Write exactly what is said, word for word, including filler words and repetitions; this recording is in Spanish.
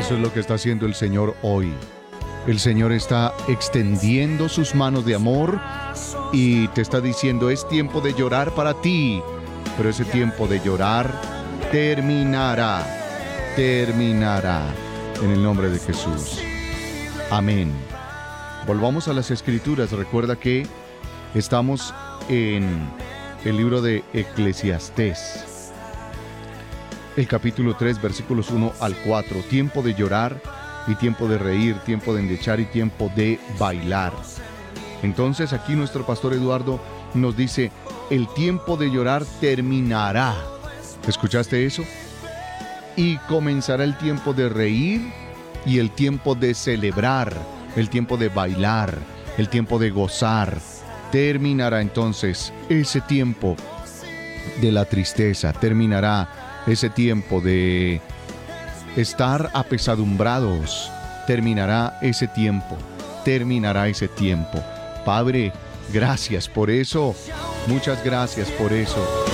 Eso es lo que está haciendo el Señor hoy. El Señor está extendiendo sus manos de amor y te está diciendo, es tiempo de llorar para ti, pero ese tiempo de llorar terminará, terminará, en el nombre de Jesús. Amén. Volvamos a las Escrituras. Recuerda que estamos en el libro de Eclesiastés, el capítulo tres, versículos uno al cuatro. Tiempo de llorar y tiempo de reír, tiempo de endechar y tiempo de bailar. Entonces aquí nuestro pastor Eduardo nos dice, el tiempo de llorar terminará. ¿Escuchaste eso? Y comenzará el tiempo de reír y el tiempo de celebrar, el tiempo de bailar, el tiempo de gozar. Terminará entonces ese tiempo de la tristeza, terminará ese tiempo de estar apesadumbrados, terminará ese tiempo, terminará ese tiempo. Padre, gracias por eso, muchas gracias por eso.